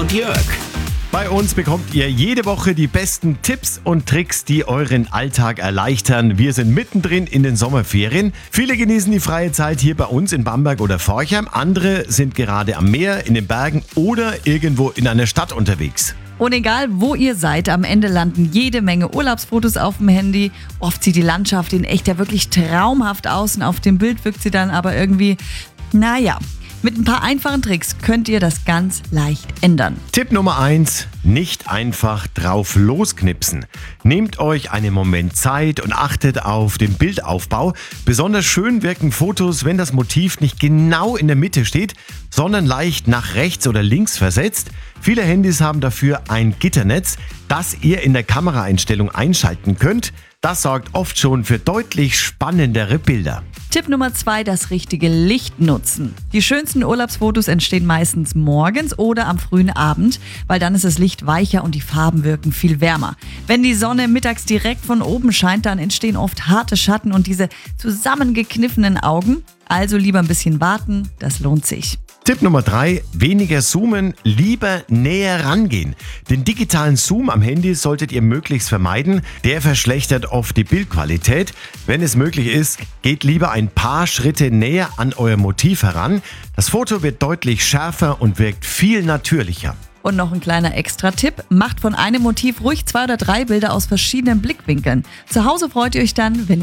und Jörg. Bei uns bekommt ihr jede Woche die besten Tipps und Tricks, die euren Alltag erleichtern. Wir sind mittendrin in den Sommerferien. Viele genießen die freie Zeit hier bei uns in Bamberg oder Forchheim. Andere sind gerade am Meer, in den Bergen oder irgendwo in einer Stadt unterwegs. Und egal, wo ihr seid, am Ende landen jede Menge Urlaubsfotos auf dem Handy. Oft sieht die Landschaft in echt ja wirklich traumhaft aus und auf dem Bild wirkt sie dann aber irgendwie, naja. Mit ein paar einfachen Tricks könnt ihr das ganz leicht ändern. Tipp Nummer 1, nicht einfach drauf losknipsen. Nehmt euch einen Moment Zeit und achtet auf den Bildaufbau. Besonders schön wirken Fotos, wenn das Motiv nicht genau in der Mitte steht, sondern leicht nach rechts oder links versetzt. Viele Handys haben dafür ein Gitternetz, das ihr in der Kameraeinstellung einschalten könnt. Das sorgt oft schon für deutlich spannendere Bilder. Tipp Nummer 2, das richtige Licht nutzen. Die schönsten Urlaubsfotos entstehen meistens morgens oder am frühen Abend, weil dann ist das Licht weicher und die Farben wirken viel wärmer. Wenn die Sonne mittags direkt von oben scheint, dann entstehen oft harte Schatten und diese zusammengekniffenen Augen. Also lieber ein bisschen warten, das lohnt sich. Tipp Nummer 3, weniger zoomen, lieber näher rangehen. Den digitalen Zoom am Handy solltet ihr möglichst vermeiden. Der verschlechtert oft die Bildqualität. Wenn es möglich ist, geht lieber ein paar Schritte näher an euer Motiv heran. Das Foto wird deutlich schärfer und wirkt viel natürlicher. Und noch ein kleiner Extra-Tipp, macht von einem Motiv ruhig 2 oder 3 Bilder aus verschiedenen Blickwinkeln. Zu Hause freut ihr euch dann, wenn